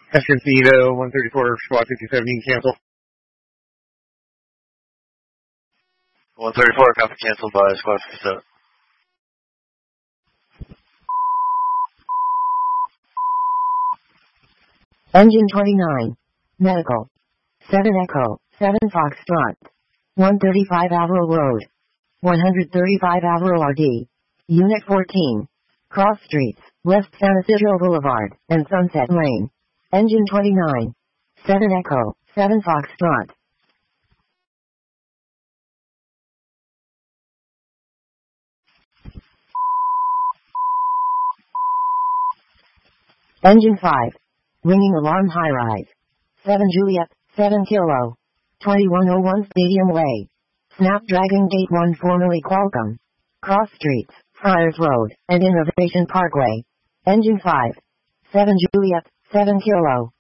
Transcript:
Escondido, 134, squad 57, cancel. 134, copy, canceled by squad 57. Engine 29. Medical. 7 Echo, 7 Foxtrot. 135 Averill Road. 135 Averill RD. Unit 14. Cross Streets, West San Isidro Boulevard, and Sunset Lane. Engine 29. 7 Echo, 7 Foxtrot. Engine 5. Ringing alarm high rise. 7 Juliet, 7 Kilo. 2101 Stadium Way. Snapdragon Gate 1 formerly Qualcomm. Cross Streets, Friars Road, and Innovation Parkway. Engine 5. 7 Juliet, 7 Kilo.